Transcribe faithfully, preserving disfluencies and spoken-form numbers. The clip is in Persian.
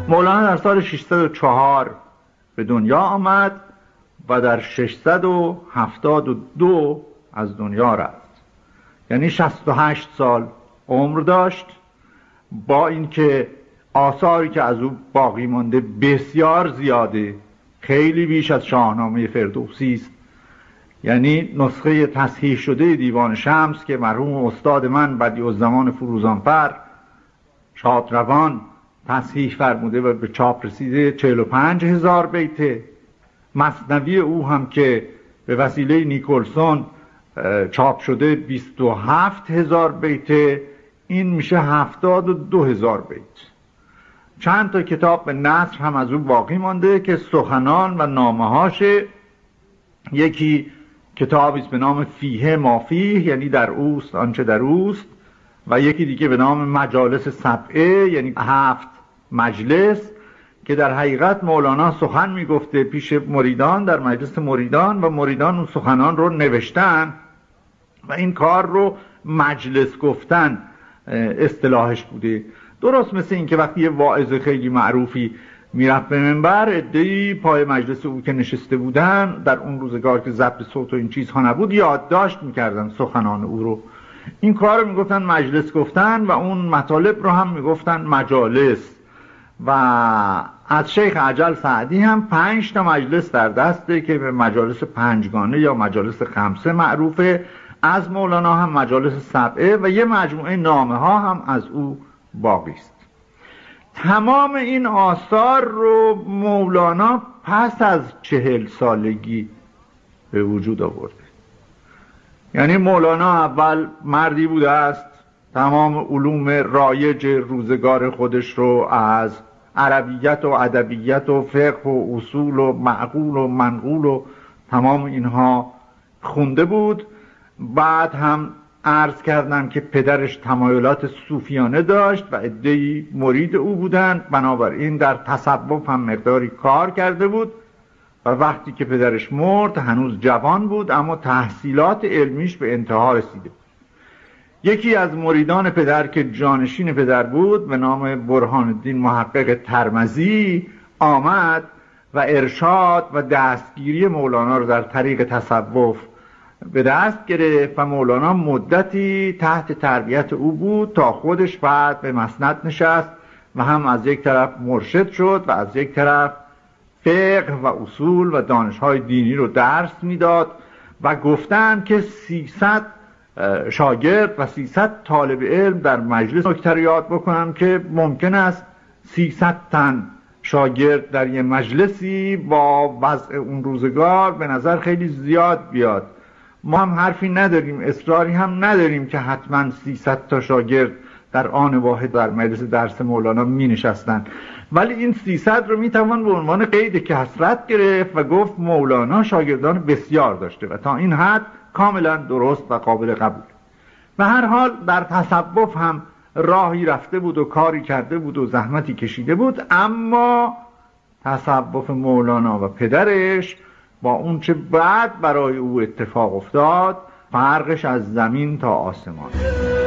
مولانا در سال ششصد و چهار به دنیا آمد و در ششصد و هفتاد و دو از دنیا رفت، یعنی شصت و هشت سال عمر داشت. با اینکه آثاری که از او باقی مانده بسیار زیاده، خیلی بیش از شاهنامه فردوسی است. یعنی نسخه تصحیح شده دیوان شمس که مرحوم استاد من بدیعالزمان فروزانفر شادروان تصحیح فرموده و به چاپ رسیده چهل و پنج هزار بیته. مثنوی او هم که به وسیله نیکلسون چاپ شده بیست و هفت هزار بیته، این میشه هفتاد و دو هزار بیت. چند تا کتاب به نثر هم از او باقی مانده که سخنان و نامه‌هاشه. یکی کتابی است به نام فیه ما فیه، یعنی در اوست آنچه در اوست، و یکی دیگه به نام مجالس سبعه، یعنی هفت مجلس، که در حقیقت مولانا سخن میگفته پیش مریدان در مجلس مریدان و مریدان اون سخنان رو نوشتن و این کار رو مجلس گفتن اصطلاحش بوده. درست مثل این که وقتی یه واعظ خیلی معروفی میرفت به منبر، عده‌ای پای مجلس او که نشسته بودن در اون روزگار که ضبط صوت و این چیزها نبود یادداشت میکردن سخنان او رو. این کار رو میگفتن مجلس گفتن و اون مطالب رو هم میگفتن مجالس. و از شیخ عجل سعدی هم پنج تا مجلس در دسته که به مجالس پنجگانه یا مجالس خمسه معروفه. از مولانا هم مجالس سبعه و یه مجموعه نامه ها هم از او باقی است. تمام این آثار رو مولانا پس از چهل سالگی به وجود آورده. یعنی مولانا اول مردی بوده است تمام علوم رایج روزگار خودش رو از عربیت و ادبیت و فقه و اصول و معقول و منقول و تمام اینها خونده بود. بعد هم عرض کردم که پدرش تمایلات صوفیانه داشت و عده‌ای مرید او بودند، بنابراین در تصوف هم مقداری کار کرده بود و وقتی که پدرش مرد هنوز جوان بود اما تحصیلات علمیش به انتها رسیده بود. یکی از مریدان پدر که جانشین پدر بود به نام برهان الدین محقق ترمذی آمد و ارشاد و دستگیری مولانا رو در طریق تصوف به دست گرفت و مولانا مدتی تحت تربیت او بود تا خودش بعد به مسند نشست و هم از یک طرف مرشد شد و از یک طرف فقه و اصول و دانش‌های دینی رو درس میداد و گفتن که سیصد شاگرد و سیصد طالب علم در مجلس. نکته رو یاد بکنم که ممکن است سیصد تن شاگرد در یه مجلسی با وضع اون روزگار به نظر خیلی زیاد بیاد. ما هم حرفی نداریم، اصراری هم نداریم که حتما سیصد تا شاگرد در آن واحد در مجلس درس مولانا می نشستن، ولی این سیصد رو می توان به عنوان قید کثرت گرفت و گفت مولانا شاگردان بسیار داشته و تا این حد کاملا درست و قابل قبول. به هر حال در تصوف هم راهی رفته بود و کاری کرده بود و زحمتی کشیده بود، اما تصوف مولانا و پدرش با اون چه بعد برای او اتفاق افتاد فرقش از زمین تا آسمان.